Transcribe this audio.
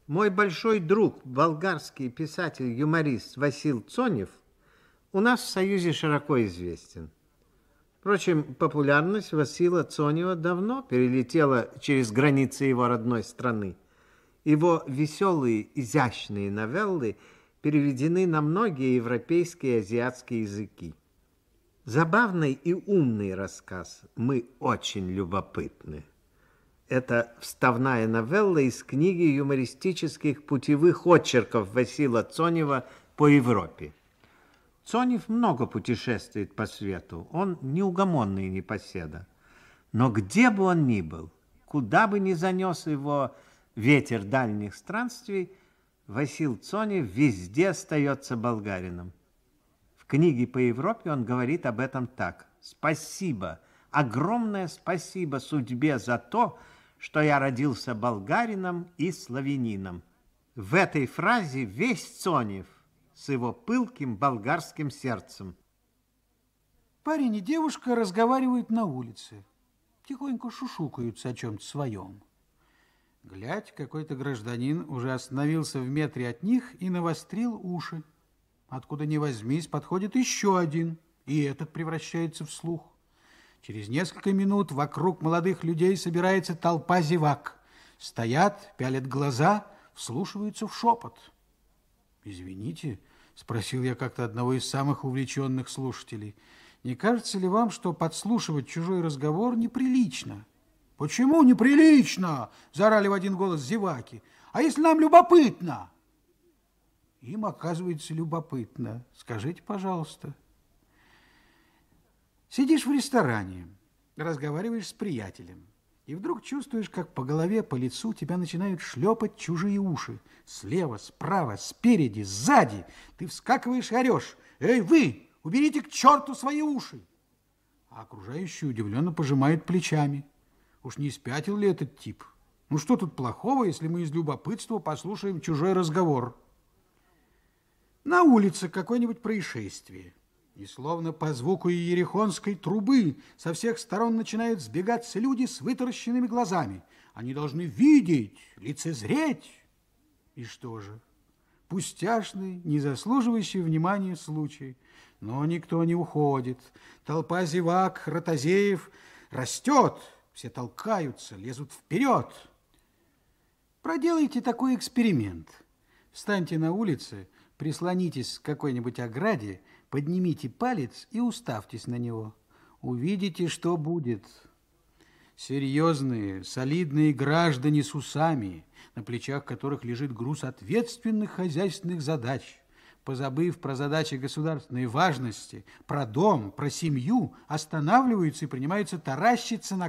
Мой большой друг, болгарский писатель-юморист Васил Цонев, у нас в Союзе широко известен. Впрочем, популярность Васила Цонева давно перелетела через границы его родной страны. Его веселые, изящные новеллы переведены на многие европейские и азиатские языки. Забавный и умный рассказ «Мы очень любопытны». Это вставная новелла из книги юмористических путевых очерков Васила Цонева по Европе. Цонев много путешествует по свету, он неугомонный непоседа. Но где бы он ни был, куда бы ни занес его ветер дальних странствий, Васил Цонев везде остается болгарином. В книге по Европе он говорит об этом так. «Спасибо, огромное спасибо судьбе за то, что я родился болгарином и славянином». В этой фразе весь Цонев с его пылким болгарским сердцем. Парень и девушка разговаривают на улице. Тихонько шушукаются о чем-то своем. Глядь, какой-то гражданин уже остановился в метре от них и навострил уши. Откуда ни возьмись, подходит еще один, и этот превращается в слух. Через несколько минут вокруг молодых людей собирается толпа зевак. Стоят, пялят глаза, вслушиваются в шепот. «Извините», — спросил я как-то одного из самых увлеченных слушателей, «не кажется ли вам, что подслушивать чужой разговор неприлично?» «Почему неприлично?» — заорали в один голос зеваки. «А если нам любопытно?» «Им, оказывается, любопытно. Скажите, пожалуйста». Сидишь в ресторане, разговариваешь с приятелем, и вдруг чувствуешь, как по голове, по лицу тебя начинают шлепать чужие уши. Слева, справа, спереди, сзади. Ты вскакиваешь и орешь: «Эй, вы, уберите к черту свои уши!» А окружающие удивленно пожимают плечами. Уж не спятил ли этот тип? Ну что тут плохого, если мы из любопытства послушаем чужой разговор? На улице какое-нибудь происшествие. И словно по звуку иерихонской трубы со всех сторон начинают сбегаться люди с вытаращенными глазами. Они должны видеть, лицезреть. И что же? Пустяшный, не заслуживающий внимания случай. Но никто не уходит. Толпа зевак, ротозеев растет. Все толкаются, лезут вперед. Проделайте такой эксперимент. Встаньте на улице, прислонитесь к какой-нибудь ограде, поднимите палец и уставьтесь на него. Увидите, что будет. Серьезные, солидные граждане с усами, на плечах которых лежит груз ответственных хозяйственных задач, позабыв про задачи государственной важности, про дом, про семью, останавливаются и принимаются таращиться на